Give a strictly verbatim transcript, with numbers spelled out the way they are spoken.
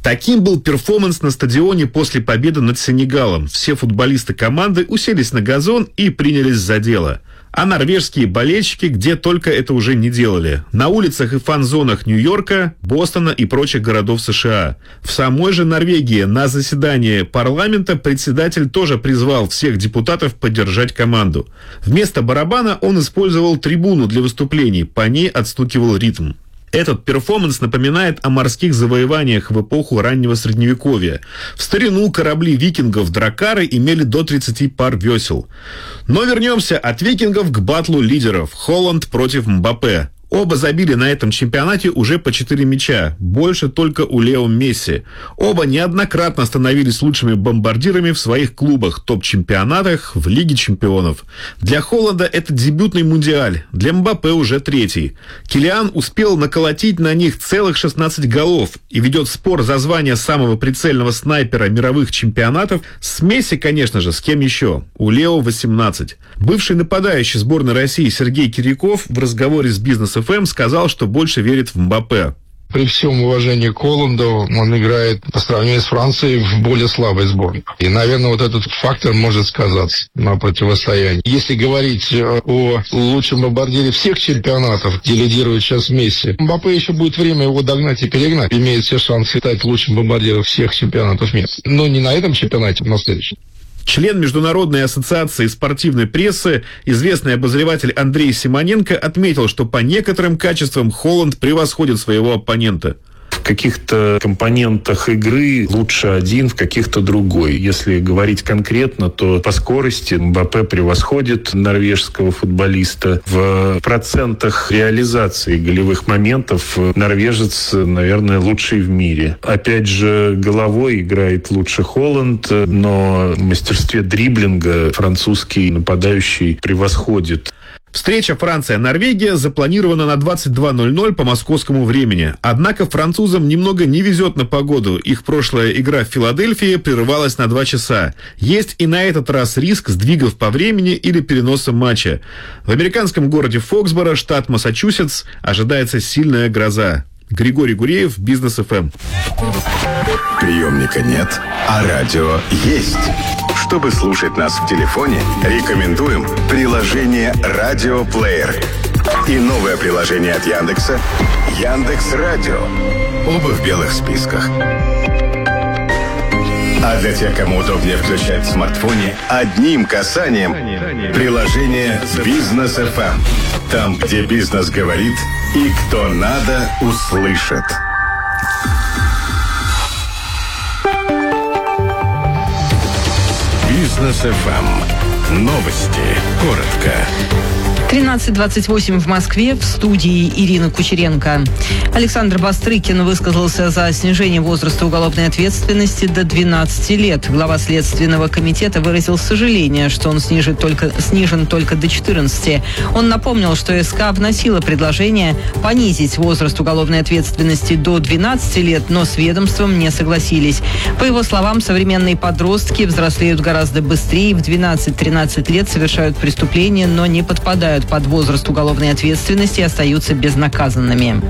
Таким был перформанс на стадионе после победы над Сенегалом. Все футболисты команды уселись на газон и принялись за дело. А норвежские болельщики где только это уже не делали. На улицах и фан-зонах Нью-Йорка, Бостона и прочих городов США. В самой же Норвегии на заседании парламента председатель тоже призвал всех депутатов поддержать команду. Вместо барабана он использовал трибуну для выступлений, по ней отстукивал ритм. Этот перформанс напоминает о морских завоеваниях в эпоху раннего Средневековья. В старину корабли викингов дракары имели до тридцати пар весел. Но вернемся от викингов к баттлу лидеров. Холланд против Мбаппе. Оба забили на этом чемпионате уже по четыре мяча. Больше только у Лео Месси. Оба неоднократно становились лучшими бомбардирами в своих клубах, топ-чемпионатах, в Лиге чемпионов. Для Холланда это дебютный мундиаль. Для Мбаппе уже третий. Килиан успел наколотить на них целых шестнадцать голов и ведет спор за звание самого прицельного снайпера мировых чемпионатов с Месси, конечно же, с кем еще? У Лео восемнадцать. Бывший нападающий сборной России Сергей Киряков в разговоре с Бизнес эф эм сказал, что больше верит в Мбаппе. При всем уважении к Холланду, он играет по сравнению с Францией в более слабой сборной. И, наверное, вот этот фактор может сказаться на противостоянии. Если говорить о лучшем бомбардире всех чемпионатов, где лидирует сейчас Месси, Мбаппе еще будет время его догнать и перегнать. Имеет все шансы стать лучшим бомбардиром всех чемпионатов мира. Но не на этом чемпионате, а на следующем. Член Международной ассоциации спортивной прессы, известный обозреватель Андрей Симоненко отметил, что по некоторым качествам Холланд превосходит своего оппонента. В каких-то компонентах игры лучше один, в каких-то другой. Если говорить конкретно, то по скорости Мбаппе превосходит норвежского футболиста. В процентах реализации голевых моментов норвежец, наверное, лучший в мире. Опять же, головой играет лучше Холланд, но в мастерстве дриблинга французский нападающий превосходит. Встреча Франция-Норвегия запланирована на двадцать два ноль ноль по московскому времени. Однако французам немного не везет на погоду. Их прошлая игра в Филадельфии прерывалась на два часа. Есть и на этот раз риск сдвигов по времени или переноса матча. В американском городе Фоксборо, штат Массачусетс, ожидается сильная гроза. Григорий Гуреев, Бизнес эф эм. Приемника нет, а радио есть. Чтобы слушать нас в телефоне, рекомендуем приложение «Радиоплеер» и новое приложение от Яндекса «Яндекс.Радио». Оба в белых списках. А для тех, кому удобнее включать в смартфоне, одним касанием приложение «Бизнес эф эм». Там, где бизнес говорит и кто надо, услышит. Бизнес эф эм. Новости. Коротко. тринадцать двадцать восемь в Москве. В студии Ирина Кучеренко. Александр Бастрыкин высказался за снижение возраста уголовной ответственности до двенадцати лет. Глава Следственного комитета выразил сожаление, что он снижен только, снижен только до четырнадцати. Он напомнил, что эс ка вносила предложение понизить возраст уголовной ответственности до двенадцати лет, но с ведомством не согласились. По его словам, современные подростки взрослеют гораздо быстрее, в двенадцать-тринадцать лет совершают преступления, но не подпадают под возраст уголовной ответственности и остаются безнаказанными.